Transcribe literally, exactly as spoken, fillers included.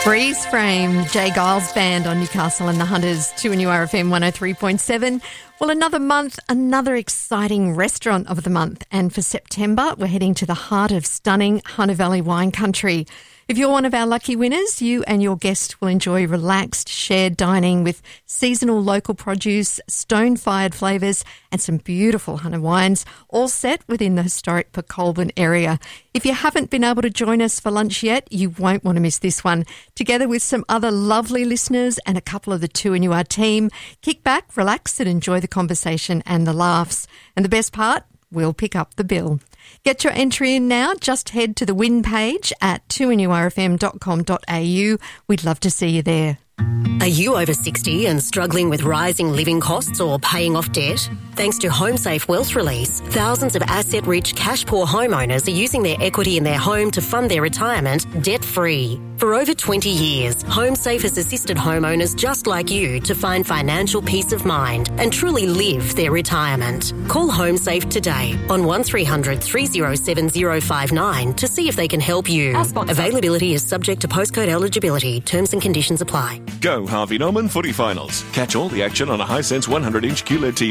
Freeze Frame, Jay Giles Band on Newcastle and the Hunters, two N U R F M one oh three point seven. Well, another month, another exciting restaurant of the month. And for September, we're heading to the heart of stunning Hunter Valley wine country. If you're one of our lucky winners, you and your guest will enjoy relaxed, shared dining with seasonal local produce, stone-fired flavours and some beautiful Hunter wines, all set within the historic Port Colborne area. If you haven't been able to join us for lunch yet, you won't want to miss this one. Together with some other lovely listeners and a couple of the two N U R team, kick back, relax and enjoy the conversation and the laughs. And the best part, we'll pick up the bill. Get your entry in now. Just head to the win page at two N U R F M dot com dot a u. We'd love to see you there. Are you over sixty and struggling with rising living costs or paying off debt? Thanks to HomeSafe Wealth Release, thousands of asset-rich, cash-poor homeowners are using their equity in their home to fund their retirement debt-free. For over twenty years, HomeSafe has assisted homeowners just like you to find financial peace of mind and truly live their retirement. Call HomeSafe today on one three hundred three oh seven oh five nine to see if they can help you. Availability is subject to postcode eligibility. Terms and conditions apply. Go Harvey Norman Footy Finals. Catch all the action on a Hisense one hundred inch Q L E D T V.